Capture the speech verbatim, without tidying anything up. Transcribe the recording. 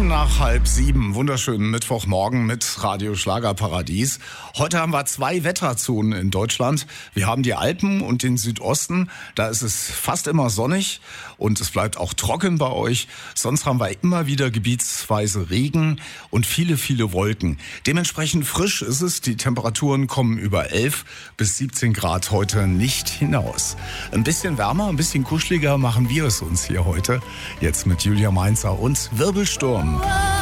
Minuten nach halb sieben. Wunderschönen Mittwochmorgen mit Radio Schlagerparadies. Heute haben wir zwei Wetterzonen in Deutschland. Wir haben die Alpen und den Südosten. Da ist es fast immer sonnig und es bleibt auch trocken bei euch. Sonst haben wir immer wieder gebietsweise Regen und viele, viele Wolken. Dementsprechend frisch ist es. Die Temperaturen kommen über elf bis siebzehn Grad heute nicht hinaus. Ein bisschen wärmer, ein bisschen kuscheliger machen wir es uns hier heute. Jetzt mit Julia Mainzer und Wirbelsturm.